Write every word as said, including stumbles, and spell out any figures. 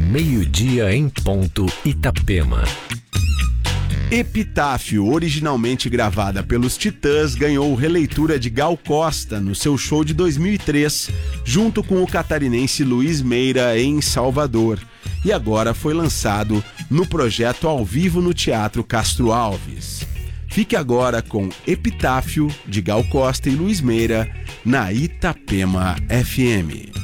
meio-dia em ponto, Itapema. Epitáfio, originalmente gravada pelos Titãs, ganhou releitura de Gal Costa no seu show de dois mil e três, junto com o catarinense Luiz Meira em Salvador, e agora foi lançado no projeto ao vivo no Teatro Castro Alves. Fique agora com Epitáfio, de Gal Costa e Luiz Meira, na Itapema F M.